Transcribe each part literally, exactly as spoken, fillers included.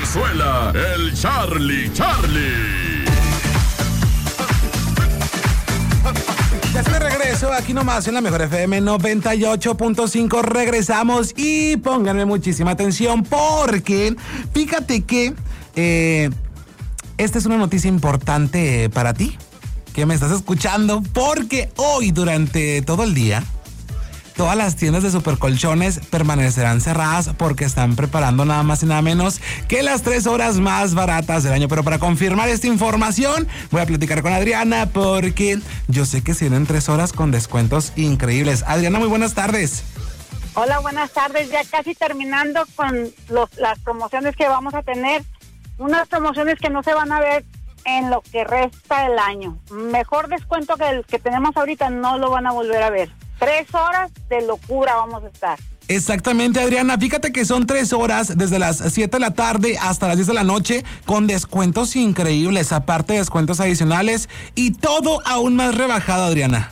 Zarzuela, el Charlie Charlie. Ya estoy de regreso, aquí nomás en la Mejor F M noventa y ocho punto cinco. Regresamos y pónganme muchísima atención porque fíjate que eh, esta es una noticia importante para ti, que me estás escuchando, porque hoy durante todo el día todas las tiendas de Supercolchones permanecerán cerradas porque están preparando nada más y nada menos que las tres horas más baratas del año. Pero para confirmar esta información, voy a platicar con Adriana porque yo sé que se vienen tres horas con descuentos increíbles. Adriana, muy buenas tardes. Hola, buenas tardes. Ya casi terminando con los, las promociones que vamos a tener. Unas promociones que no se van a ver en lo que resta del año. Mejor descuento que el que tenemos ahorita no lo van a volver a ver. Tres horas de locura vamos a estar. Exactamente, Adriana. Fíjate que son tres horas desde las siete de la tarde hasta las diez de la noche con descuentos increíbles, aparte de descuentos adicionales y todo aún más rebajado, Adriana.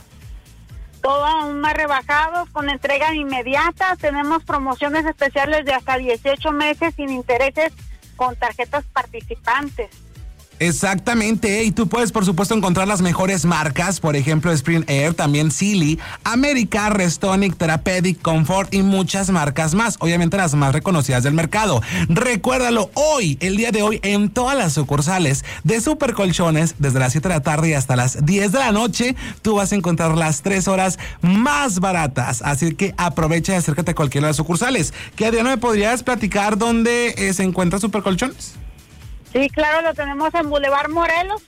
Todo aún más rebajado, con entrega inmediata. Tenemos promociones especiales de hasta dieciocho meses sin intereses con tarjetas participantes. Exactamente, y tú puedes por supuesto encontrar las mejores marcas, por ejemplo Spring Air, también Sealy, America, Restonic, Therapeutic, Comfort y muchas marcas más, obviamente las más reconocidas del mercado. Recuérdalo, hoy, el día de hoy, en todas las sucursales de Supercolchones, desde las siete de la tarde hasta las diez de la noche, tú vas a encontrar las tres horas más baratas, así que aprovecha y acércate a cualquiera de las sucursales. ¿Qué, Adriana, me podrías platicar dónde eh, se encuentra Supercolchones? Sí, claro, lo tenemos en Boulevard Morelos,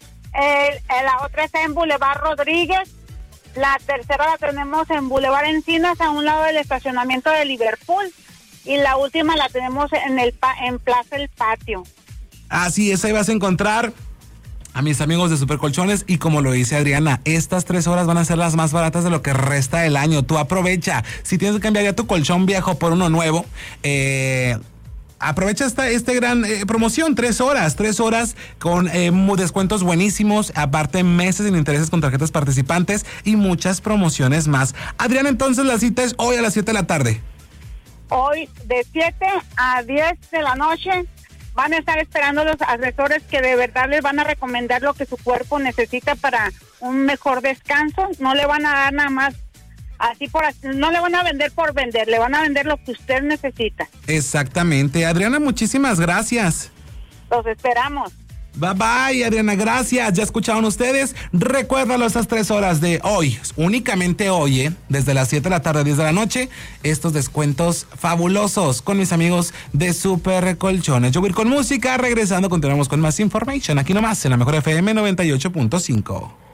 eh, la otra está en Boulevard Rodríguez, la tercera la tenemos en Boulevard Encinas, a un lado del estacionamiento de Liverpool, y la última la tenemos en el pa- en Plaza El Patio. Así es, ahí vas a encontrar a mis amigos de Supercolchones y como lo dice Adriana, estas tres horas van a ser las más baratas de lo que resta del año. Tú aprovecha, si tienes que cambiar ya tu colchón viejo por uno nuevo, eh... aprovecha esta este gran eh, promoción, tres horas, tres horas con eh, descuentos buenísimos, aparte meses sin intereses con tarjetas participantes y muchas promociones más. Adriana, entonces la cita es hoy a las siete de la tarde. Hoy de siete a diez de la noche van a estar esperando los asesores que de verdad les van a recomendar lo que su cuerpo necesita para un mejor descanso. No le van a dar nada más así por así, no le van a vender por vender, le van a vender lo que usted necesita. Exactamente. Adriana, muchísimas gracias. Los esperamos. Bye bye, Adriana, gracias. Ya escucharon ustedes. Recuérdalo, estas tres horas de hoy, únicamente hoy, ¿eh? Desde las siete de la tarde a diez de la noche, estos descuentos fabulosos con mis amigos de Supercolchones. Yo voy a ir con música, regresando continuamos con más information aquí nomás en la Mejor F M noventa y ocho punto cinco.